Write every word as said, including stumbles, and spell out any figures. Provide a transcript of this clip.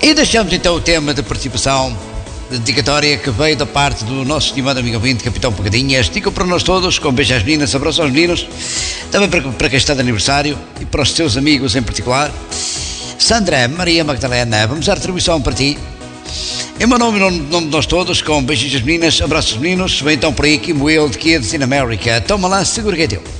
E deixamos então o tema de participação de dedicatória que veio da parte do nosso estimado amigo ouvinte, Capitão Pegadinhas. Digo para nós todos, com beijo às meninas, abraço aos meninos, também para, para quem está de aniversário e para os seus amigos em particular. Sandra, Maria Magdalena, vamos dar atribuição para ti. Em meu nome e em nome de nós todos, com beijinhos às meninas, abraços aos meninos, vem então por aí Kim Will, de Kids in America. Toma lá, segura que é teu.